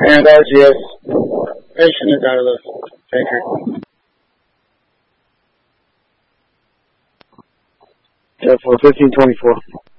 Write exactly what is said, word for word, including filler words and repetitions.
And R G S. Patient is out of the tanker. Yeah, for fifteen twenty-four.